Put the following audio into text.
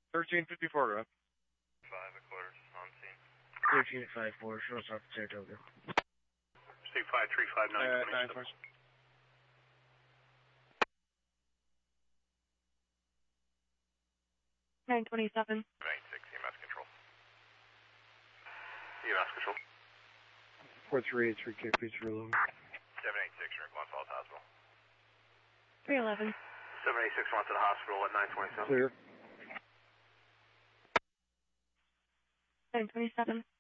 1354, Rob. 5 quarters on scene. 1354, show us off at Saratoga. State 535, 927. 927. 96, EMS control. EMS control. 4383, please reload. 786, Rick, Los Altos Hospital. 311. 786 wants to the hospital at 927. Clear. 927.